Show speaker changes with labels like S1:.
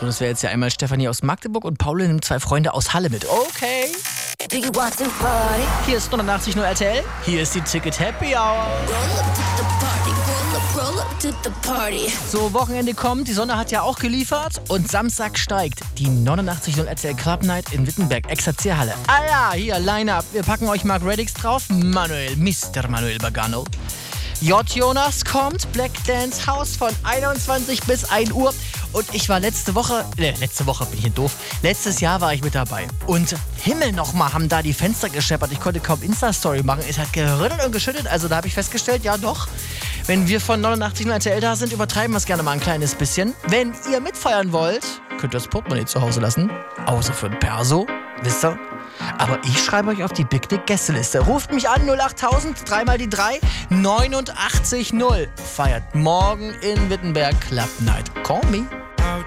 S1: So, das wäre jetzt ja einmal Stefanie aus Magdeburg und Paul nimmt 2 Freunde aus Halle mit. Okay.
S2: Do you want to party?
S1: Hier ist 89.0 RTL. Hier ist die Ticket Happy Hour.
S2: Roll up to the party, roll up to the party.
S1: So, Wochenende kommt, die Sonne hat ja auch geliefert und Samstag steigt die 89.0 RTL Club Night in Wittenberg, Exerzierhalle. Ah ja, hier, Line-Up. Wir packen euch Mark Reddix drauf, Mr. Manuel Bagano. J. Jonas kommt, Black Dance House von 21 bis 1 Uhr. Und ich war letztes Jahr war ich mit dabei. Und Himmel nochmal haben da die Fenster gescheppert. Ich konnte kaum Insta-Story machen. Es hat gerüttelt und geschüttet. Also da habe ich festgestellt, ja doch, wenn wir von 89 RTL da sind, übertreiben wir es gerne mal ein kleines bisschen. Wenn ihr mitfeiern wollt, könnt ihr das Portemonnaie zu Hause lassen. Außer für ein Perso, wisst ihr? Aber ich schreibe euch auf die Big Dick Gästeliste. Ruft mich an, 08000, 3 mal die 3, 89 0. Feiert morgen in Wittenberg Club Night. Call me.